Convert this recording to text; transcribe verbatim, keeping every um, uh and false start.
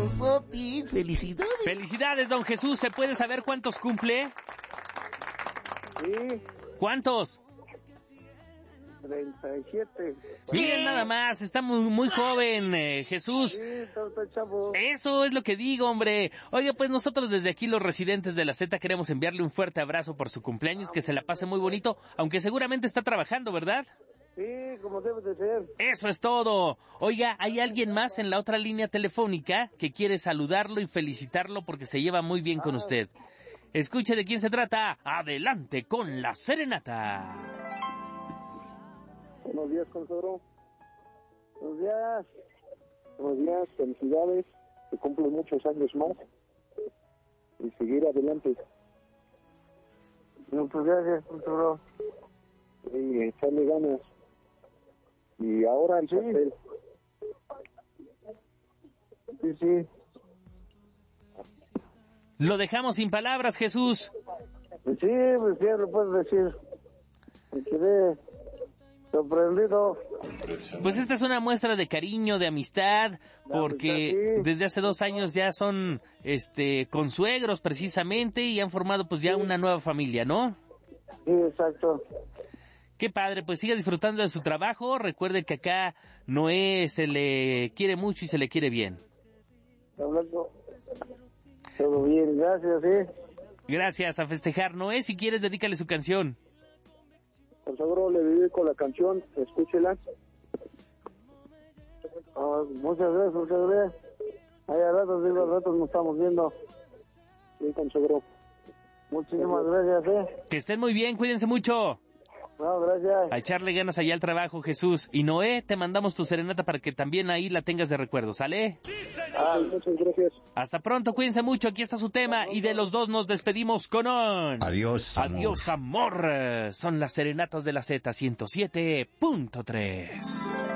Jesúsotti, felicidades. Felicidades, don Jesús. ¿Se puede saber cuántos cumple? Sí. ¿Cuántos? treinta y siete. Bien, nada más, está muy, muy joven, eh, Jesús. Sí, está, está chavo. Eso es lo que digo, hombre. Oiga, pues nosotros desde aquí, los residentes de la Z, queremos enviarle un fuerte abrazo por su cumpleaños, que se la pase muy bonito, aunque seguramente está trabajando, ¿verdad? Sí, como debe de ser. Eso es todo. Oiga, ¿hay alguien más en la otra línea telefónica que quiere saludarlo y felicitarlo porque se lleva muy bien con usted? Escuche de quién se trata. Adelante con la serenata. Buenos días, consejero. Buenos días. Buenos días, felicidades. Que cumplen muchos años más. Y seguir adelante. Muchas gracias, consejero. Y echarle ganas. Y ahora el papel. Sí, sí. Lo dejamos sin palabras, Jesús. Sí, pues ya lo puedes decir. Me quedé sorprendido. Pues esta es una muestra de cariño, de amistad, porque amistad, sí. Desde hace dos años ya son este consuegros precisamente y han formado pues ya Sí. una nueva familia, ¿no? Sí, exacto. Qué padre, pues siga disfrutando de su trabajo. Recuerde que acá Noé se le quiere mucho y se le quiere bien. Hablando. Todo bien, gracias, sí. Gracias, a festejar. Noé, si quieres, dedícale su canción. Por favor, le dedico la canción, escúchela. Ah, muchas gracias, muchas gracias. Ahí a ratos, digo, a ratos nos estamos viendo. Sí, consegro. Muchísimas gracias, eh. Que estén muy bien, cuídense mucho. No, gracias. A echarle ganas allá al trabajo, Jesús. Y Noé, te mandamos tu serenata para que también ahí la tengas de recuerdo, ¿sale? Ah, muchas gracias. Hasta pronto, cuídense mucho, aquí está su tema. Y de los dos nos despedimos con un... Adiós, amor. Adiós, amor. Son las serenatas de la Z ciento siete punto tres.